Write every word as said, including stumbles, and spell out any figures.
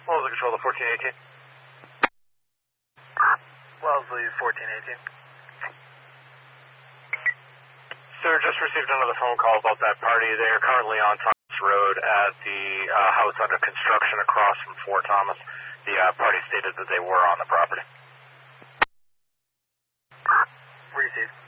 Wellesley Control to fourteen eighteen. Wellesley fourteen eighteen. Sir, just received another phone call about that party. They are currently on Thomas Road at the uh, house under construction across from Fort Thomas. The uh, party stated that they were on the property. Received.